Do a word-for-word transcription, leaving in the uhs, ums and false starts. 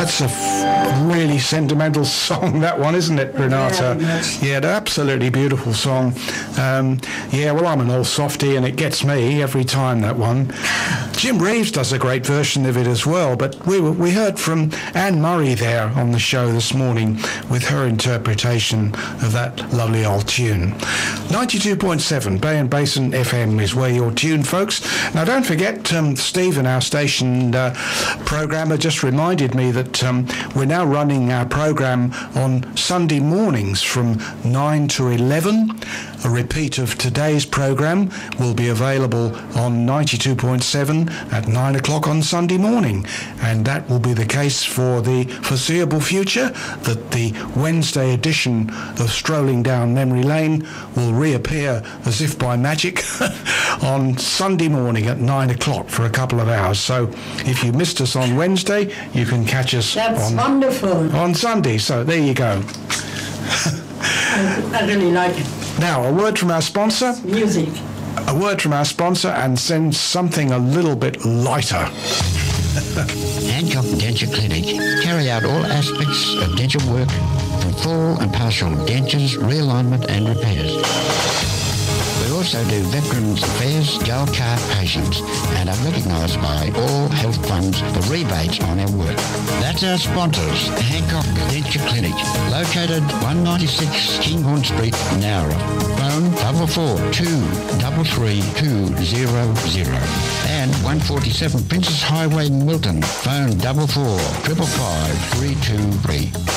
that's a f- really sentimental song, that one, isn't it, Renata? Yeah, yeah, an absolutely beautiful song. Um, yeah, well, I'm an old softie, and it gets me every time, that one. Jim Reeves does a great version of it as well, but we were, we heard from Anne Murray there on the show this morning with her interpretation of that lovely old tune. ninety-two point seven Bay and Basin F M is where you're tuned, folks. Now, don't forget, um, Stephen, our station uh, programmer, just reminded me that um, we're now running our program on Sunday mornings from nine to eleven. A repeat of today's program will be available on ninety-two point seven at nine o'clock on Sunday morning, and that will be the case for the foreseeable future, that the Wednesday edition of Strolling Down Memory Lane will reappear as if by magic on Sunday morning at nine o'clock for a couple of hours. So if you missed us on Wednesday, you can catch us That's on, wonderful. on Sunday. So there you go. I, I really like it. Now, a word from our sponsor. Music. A word from our sponsor, and send something a little bit lighter. Hancock Denture Clinic carry out all aspects of dental work, from full and partial dentures, realignment and repairs. We also do Veterans Affairs Gold Card patients and are recognised by all health funds for rebates on our work. That's our sponsors, Hancock Denture Clinic, located one ninety-six Kinghorn Street, Nowra. Phone double four two double three two zero zero and one forty-seven Princess Highway, Milton. Phone double four triple five three two three.